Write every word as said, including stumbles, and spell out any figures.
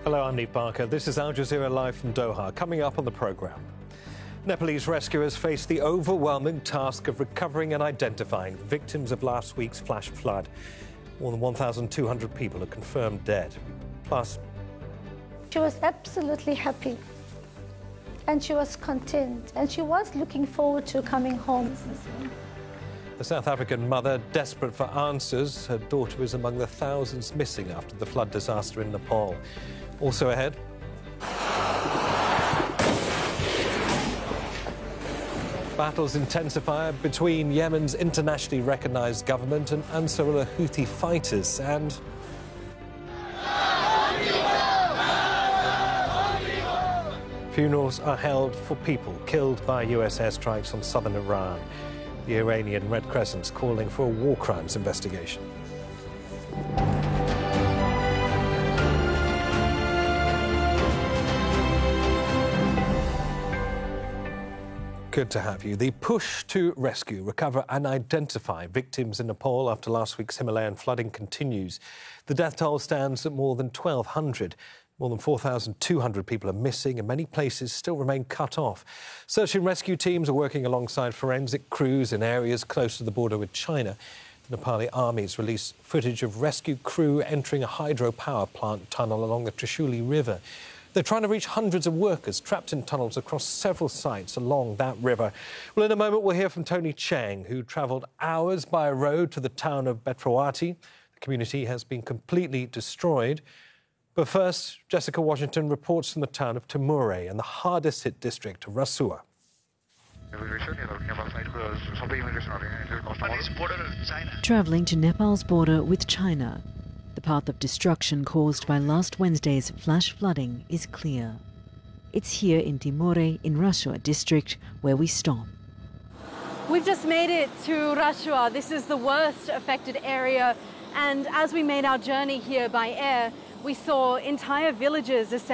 Hello, I'm Neve Barker. This is Al Jazeera Live from Doha. Coming up on the programme. Nepalese rescuers face the overwhelming task of recovering and identifying victims of last week's flash flood. More than one thousand two hundred people are confirmed dead. Plus, she was absolutely happy and she was content and she was looking forward to coming home. a South African mother desperate for answers. Her daughter is among the thousands missing after the flood disaster in Nepal. Also ahead, battles intensify between Yemen's internationally recognised government and Ansarullah Houthi fighters, and funerals are held for people killed by U S airstrikes on southern Iran. The Iranian Red Crescent's calling for a war crimes investigation. Good to have you. The push to rescue, recover and identify victims in Nepal after last week's Himalayan flooding continues. The death toll stands at more than twelve hundred. More than four thousand two hundred people are missing and many places still remain cut off. Search and rescue teams are working alongside forensic crews in areas close to the border with China. The Nepali army has released footage of rescue crew entering a hydropower plant tunnel along the Trishuli River. They're trying to reach hundreds of workers trapped in tunnels across several sites along that river. Well, in a moment, we'll hear from Tony Cheng, who travelled hours by road to the town of Betrawati. The community has been completely destroyed. But first, Jessica Washington reports from the town of Timure in the hardest-hit district of Rasua. Travelling to Nepal's border with China, the path of destruction caused by last Wednesday's flash flooding is clear. It's here in Timure, in Rasua district, where we stop. We've just made it to Rasua. This is the worst affected area. And as we made our journey here by air, we saw entire villages essentially